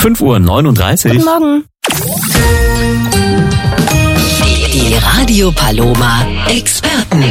5:39 Uhr. Guten Morgen. Die Radio Paloma Experten.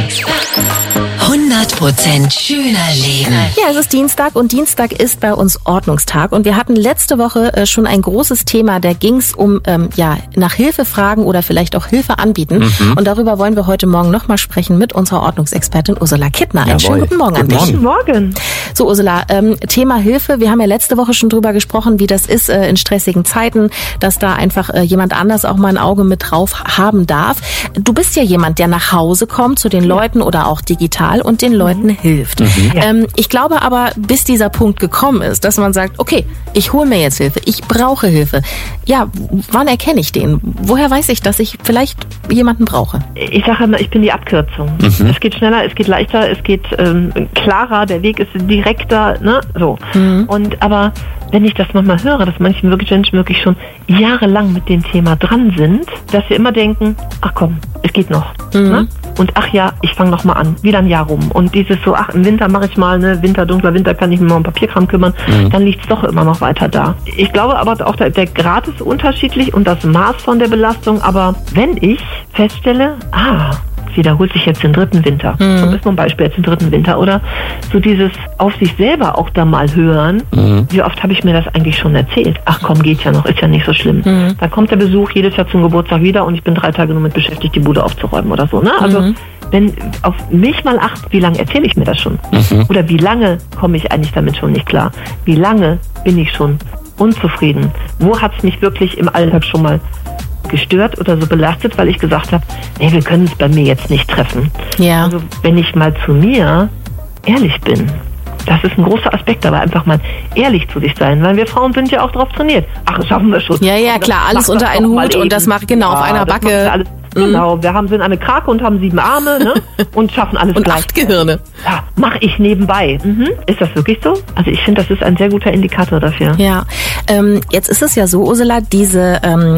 100% schöner Leben. Ja, es ist Dienstag und Dienstag ist bei uns Ordnungstag und wir hatten letzte Woche schon ein großes Thema, da ging es um nach Hilfe fragen oder vielleicht auch Hilfe anbieten und darüber wollen wir heute Morgen nochmal sprechen mit unserer Ordnungsexpertin Ursula Kittner. Einen schönen guten Morgen an dich. Guten Morgen. So Ursula, Thema Hilfe, wir haben ja letzte Woche schon drüber gesprochen, wie das ist in stressigen Zeiten, dass da einfach jemand anders auch mal ein Auge mit drauf haben darf. Du bist ja jemand, der nach Hause kommt zu den Leuten oder auch digital und den Leuten hilft. Ich glaube aber, bis dieser Punkt gekommen ist, dass man sagt, okay, ich hole mir jetzt Hilfe, ich brauche Hilfe. Ja, wann erkenne ich den? Woher weiß ich, dass ich vielleicht jemanden brauche? Ich sage immer, ich bin die Abkürzung. Es geht schneller, es geht leichter, es geht klarer, der Weg ist direkter, ne? So. Aber wenn ich das manchmal höre, dass manche Menschen wirklich schon jahrelang mit dem Thema dran sind, dass sie immer denken, ach komm, es geht noch. Ne? Und ach ja, ich fange noch mal an, wieder ein Jahr rum. Und dieses so, ach im Winter mache ich mal, ne, dunkler Winter kann ich mich mal um Papierkram kümmern, dann liegt es doch immer noch weiter da. Ich glaube aber auch, der Grad ist unterschiedlich und das Maß von der Belastung, aber wenn ich feststelle, wiederholt sich jetzt den dritten Winter. So ist nur ein Beispiel jetzt den dritten Winter. Oder so dieses auf sich selber auch da mal hören. Wie oft habe ich mir das eigentlich schon erzählt? Ach komm, geht ja noch, ist ja nicht so schlimm. Dann kommt der Besuch jedes Jahr zum Geburtstag wieder und ich bin 3 Tage nur mit beschäftigt, die Bude aufzuräumen oder so. Ne? Also wenn auf mich mal acht, wie lange erzähle ich mir das schon? Oder wie lange komme ich eigentlich damit schon nicht klar? Wie lange bin ich schon unzufrieden? Wo hat es mich wirklich im Alltag schon mal gestört oder so belastet, weil ich gesagt habe, nee, wir können es bei mir jetzt nicht treffen. Ja. Also wenn ich mal zu mir ehrlich bin, das ist ein großer Aspekt, aber einfach mal ehrlich zu sich sein, weil wir Frauen sind ja auch darauf trainiert. Ach, das schaffen wir schon. Ja, klar, alles unter einen Hut und das macht auf einer Backe. Alles, genau, wir sind eine Krake und haben 7 Arme, ne? Und schaffen alles und gleich. 8 Gehirne. Ja, mache ich nebenbei. Ist das wirklich so? Also ich finde, das ist ein sehr guter Indikator dafür. Ja, jetzt ist es ja so, Ursula, diese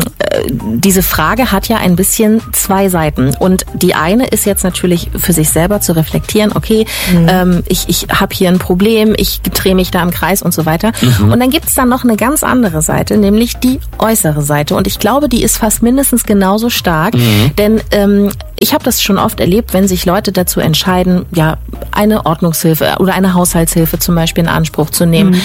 Frage hat ja ein bisschen 2 Seiten. Und die eine ist jetzt natürlich für sich selber zu reflektieren, okay, ich habe hier ein Problem, ich drehe mich da im Kreis und so weiter. Und dann gibt es dann noch eine ganz andere Seite, nämlich die äußere Seite. Und ich glaube, die ist fast mindestens genauso stark, denn ich habe das schon oft erlebt, wenn sich Leute dazu entscheiden, ja, eine Ordnungshilfe oder eine Haushaltshilfe zum Beispiel in Anspruch zu nehmen.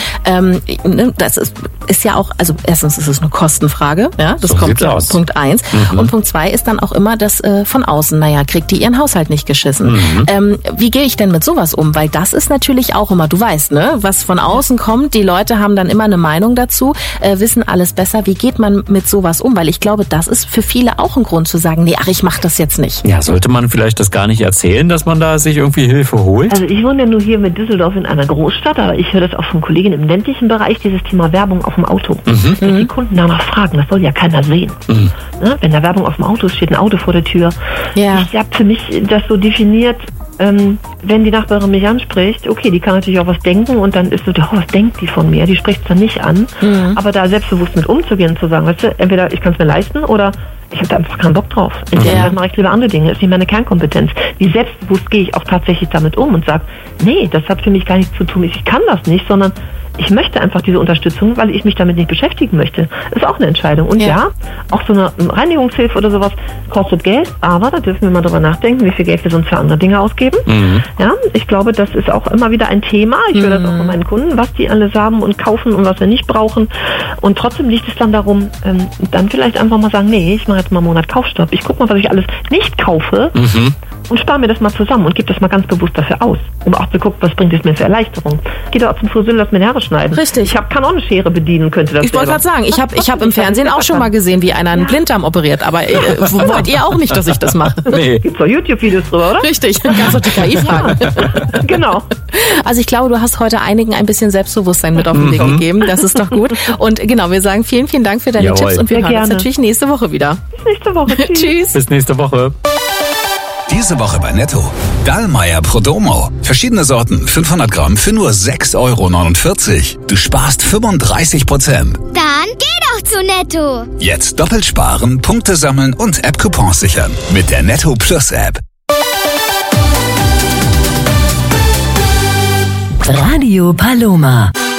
Das ist ja auch, also erstens ist es eine Kostenfrage, ja, das so kommt Punkt 1. Und Punkt 2 ist dann auch immer das von außen, naja, kriegt die ihren Haushalt nicht geschissen. Wie gehe ich denn mit sowas um? Weil das ist natürlich auch immer, du weißt, ne, was von außen kommt, die Leute haben dann immer eine Meinung dazu, wissen alles besser. Wie geht man mit sowas um? Weil ich glaube, das ist für viele auch ein Grund zu sagen, nee, ach, ich mache das jetzt nicht. Ja, sollte man vielleicht das gar nicht erzählen, dass man da sich irgendwie Hilfe holt? Also ich wohne ja nur hier mit Düsseldorf in einer Großstadt, aber ich höre das auch von Kollegen im ländlichen Bereich, dieses Thema Werbung auf dem Auto. Dass die Kunden danach fragen, das soll ja keiner sehen. Ne? Wenn da Werbung auf dem Auto ist, steht ein Auto vor der Tür. Ja. Ich habe für mich das so definiert, wenn die Nachbarin mich anspricht, okay, die kann natürlich auch was denken und dann ist so, was denkt die von mir? Die spricht es dann nicht an. Aber da selbstbewusst mit umzugehen und zu sagen, weißt du, entweder ich kann es mir leisten oder ich habe da einfach keinen Bock drauf. In der Zeit mache ich lieber andere Dinge. Das ist nicht meine Kernkompetenz. Wie selbstbewusst gehe ich auch tatsächlich damit um und sage, nee, das hat für mich gar nichts zu tun. Ich kann das nicht, sondern ich möchte einfach diese Unterstützung, weil ich mich damit nicht beschäftigen möchte. Das ist auch eine Entscheidung. Und ja, auch so eine Reinigungshilfe oder sowas kostet Geld, aber da dürfen wir mal drüber nachdenken, wie viel Geld wir sonst für andere Dinge ausgeben. Ja, ich glaube, das ist auch immer wieder ein Thema. Ich höre das auch von meinen Kunden, was die alles haben und kaufen und was wir nicht brauchen. Und trotzdem liegt es dann darum, dann vielleicht einfach mal sagen, nee, ich mache jetzt mal einen Monat Kaufstopp. Ich gucke mal, was ich alles nicht kaufe und spare mir das mal zusammen und gebe das mal ganz bewusst dafür aus, um auch zu gucken, was bringt es mir für Erleichterung. Ich gehe da auch zum Friseur, lass mir die Haare schneiden. Richtig. Ich kann auch eine Schere bedienen, könnte das. Ich wollte gerade sagen, ich hab im Fernsehen auch schon mal gesehen, wie einer einen Blinddarm operiert, aber wollt ihr auch nicht, dass ich das mache? Nee. Gibt's doch YouTube-Videos drüber, oder? Richtig, kannst du die KI fragen. Genau. Also ich glaube, du hast heute einigen ein bisschen Selbstbewusstsein mit auf den Weg gegeben, das ist doch gut. Und genau, wir sagen vielen, vielen Dank für deine Tipps und wir hören uns natürlich nächste Woche wieder. Bis nächste Woche. Tschüss. Bis nächste Woche. Diese Woche bei Netto. Dallmayr Prodomo. Verschiedene Sorten, 500 Gramm für nur 6,49 €. Du sparst 35%. Dann geh doch zu Netto. Jetzt doppelt sparen, Punkte sammeln und App-Coupons sichern. Mit der Netto Plus App. Radio Paloma.